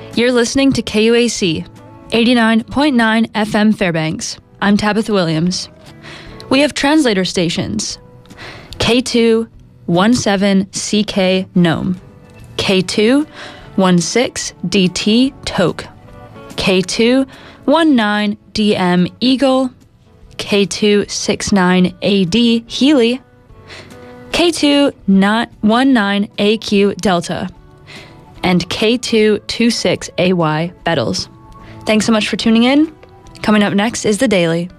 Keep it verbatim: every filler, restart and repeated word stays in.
You're listening to K U A C, eighty-nine point nine F M Fairbanks. I'm Tabitha Williams. We have translator stations. K two seventeen C K Nome, K two sixteen D T Toke, K two nineteen D M Eagle, K two sixty-nine A D Healy, K two nineteen A Q Delta, and K two twenty-six A Y Bettles. Thanks so much for tuning in. Coming up next is The Daily.